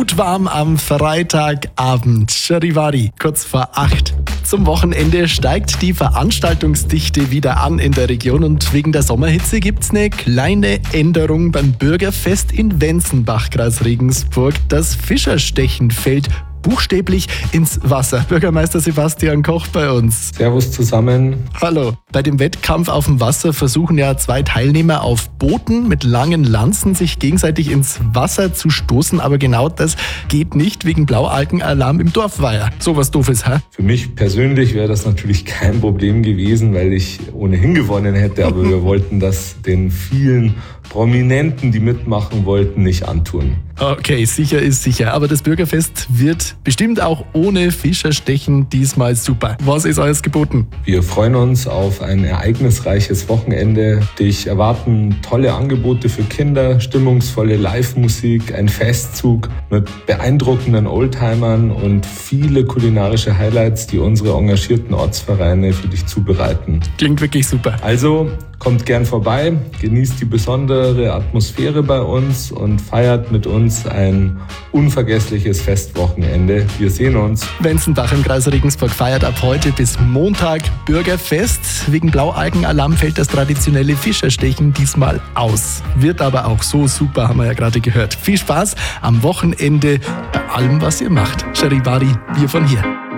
Gut warm am Freitagabend. Charivari, kurz vor 8. Zum Wochenende steigt die Veranstaltungsdichte wieder an in der Region und wegen der Sommerhitze gibt's eine kleine Änderung beim Bürgerfest in Wenzenbach, Kreis Regensburg. Das Fischerstechen fällt buchstäblich ins Wasser. Bürgermeister Sebastian Koch bei uns. Servus zusammen. Hallo. Bei dem Wettkampf auf dem Wasser versuchen ja 2 Teilnehmer auf Booten mit langen Lanzen sich gegenseitig ins Wasser zu stoßen, aber genau das geht nicht wegen Blaualgenalarm im Dorfweiher. Sowas Doofes, hä? Für mich persönlich wäre das natürlich kein Problem gewesen, weil ich ohnehin gewonnen hätte, aber wir wollten das den vielen Prominenten, die mitmachen wollten, nicht antun. Okay, sicher ist sicher. Aber das Bürgerfest wird bestimmt auch ohne Fischerstechen diesmal super. Was ist alles geboten? Wir freuen uns auf ein ereignisreiches Wochenende. Dich erwarten tolle Angebote für Kinder, stimmungsvolle Live-Musik, ein Festzug mit beeindruckenden Oldtimern und viele kulinarische Highlights, die unsere engagierten Ortsvereine für dich zubereiten. Klingt wirklich super. Also kommt gern vorbei, genießt die besondere Atmosphäre bei uns und feiert mit uns ein unvergessliches Festwochenende. Wir sehen uns. Wenzenbach im Kreis Regensburg feiert ab heute bis Montag Bürgerfest. Wegen Blaualgenalarm fällt das traditionelle Fischerstechen diesmal aus. Wird aber auch so super, haben wir ja gerade gehört. Viel Spaß am Wochenende bei allem, was ihr macht. Charivari, wir von hier.